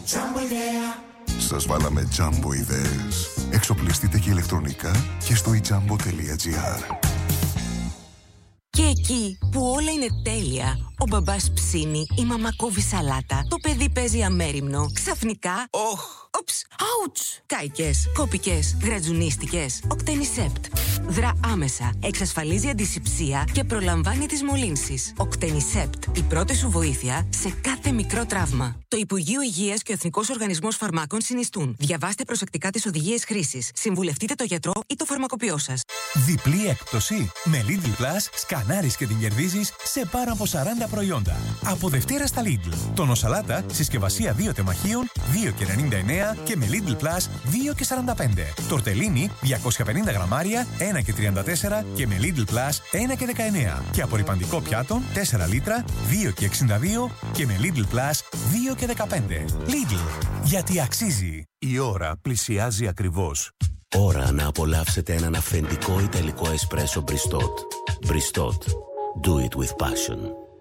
Σας βάλαμε Jumbo ιδέες. Εξοπλιστείτε και ηλεκτρονικά και στο ijambo.gr. Και εκεί που όλα είναι τέλεια, ο μπαμπάς ψήνει, η μαμά κόβει σαλάτα, το παιδί παίζει αμέριμνο, ξαφνικά... Οψ! Άουτς! Κάικες, κόπικες, γρατζουνίστικες. Οκτενισέπτ. Δρά άμεσα, εξασφαλίζει αντισηψία και προλαμβάνει τις μολύνσεις. Οκτενισέπτ. Η πρώτη σου βοήθεια σε κάθε μικρό τραύμα. Το Υπουργείο Υγείας και ο Εθνικός Οργανισμός Φαρμάκων συνιστούν. Διαβάστε προσεκτικά τις οδηγίες χρήσης. Συμβουλευτείτε το γιατρό ή το φαρμακοποιό σας. Διπλή έκπτωση. Με Lidl Plus σκανάρεις και την κερδίζεις σε πάνω από 40 προϊόντα. Από Δευτέρα στα Lidl. Τονοσαλάτα, συσκευασία 2 τεμαχίων, 2,99 και με Lidl Plus 2,45. Τορτελίνι 250 γραμμάρια, 1,34 και με Lidl Plus 1,19. Και απορρυπαντικό πιάτο 4 λίτρα, 2,62 και με Lidl Plus 2,15. Lidl, γιατί αξίζει. Η ώρα πλησιάζει ακριβώς. Ώρα να απολαύσετε έναν αυθεντικό ιταλικό εσπρέσο Bristot. Bristot. Do it with passion.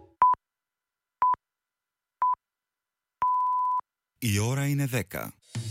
Η ώρα είναι 10.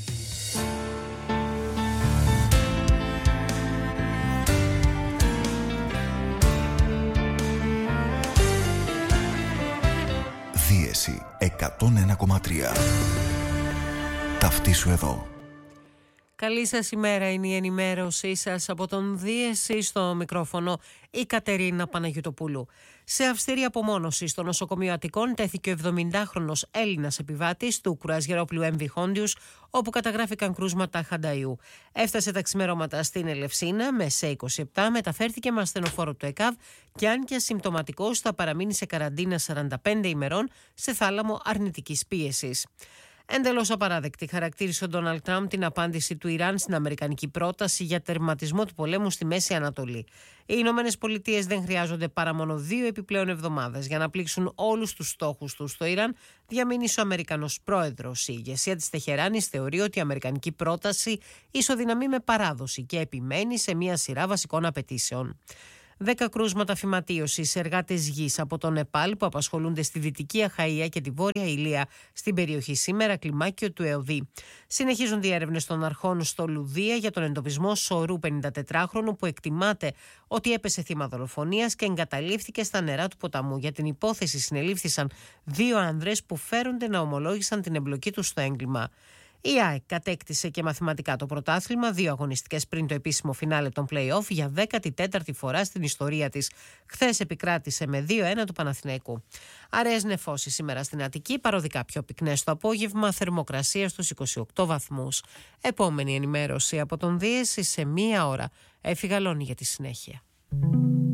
Δίεση 101,3. Ταυτίσου εδώ. Καλή σας ημέρα, είναι η ενημέρωσή σας από τον Δίεση, στο μικρόφωνο η Κατερίνα Παναγιωτοπούλου. Σε αυστηρή απομόνωση στο νοσοκομείο Αττικών τέθηκε ο 70χρονος Έλληνας επιβάτης του κρουαζιερόπλοιου MV Hondius, όπου καταγράφηκαν κρούσματα χανταϊού. Έφτασε τα ξημερώματα στην Ελευσίνα με σε 27, μεταφέρθηκε με ασθενοφόρο του ΕΚΑΒ και αν και ασυμπτωματικός θα παραμείνει σε καραντίνα 45 ημερών σε θάλαμο αρνητικής πίεσης. Εντελώς απαράδεκτη χαρακτήρισε ο Ντόναλντ Τραμπ την απάντηση του Ιράν στην αμερικανική πρόταση για τερματισμό του πολέμου στη Μέση Ανατολή. Οι Ηνωμένες Πολιτείες δεν χρειάζονται παρά μόνο 2 επιπλέον εβδομάδες για να πλήξουν όλους τους στόχους τους στο Ιράν, διαμήνυσε ο Αμερικανός πρόεδρος. Η ηγεσία της Τεχεράνης θεωρεί ότι η αμερικανική πρόταση ισοδυναμεί με παράδοση και επιμένει σε μια σειρά βασικών απαιτήσεων. 10 κρούσματα φυματίωσης σε εργάτες γης από το Νεπάλ που απασχολούνται στη Δυτική Αχαΐα και τη Βόρεια Ηλία στην περιοχή σήμερα κλιμάκιο του ΕΟΔΗ. Συνεχίζονται οι έρευνες των αρχών στο Λουδία για τον εντοπισμό σωρού 54χρονου που εκτιμάται ότι έπεσε θύμα δολοφονίας και εγκαταλείφθηκε στα νερά του ποταμού. Για την υπόθεση συνελήφθησαν 2 άνδρες που φέρονται να ομολόγησαν την εμπλοκή τους στο έγκλημα. Η ΑΕΚ κατέκτησε και μαθηματικά το πρωτάθλημα 2 αγωνιστικές πριν το επίσημο φινάλε των play-off για 14η φορά στην ιστορία της. Χθες επικράτησε με 2-1 του Παναθηναϊκού. Αραιές νεφώσεις σήμερα στην Αττική, παροδικά πιο πυκνές το απόγευμα, θερμοκρασία στους 28 βαθμούς. Επόμενη ενημέρωση από τον Δίεση σε 1 ώρα. Εφηγαλώνει για τη συνέχεια.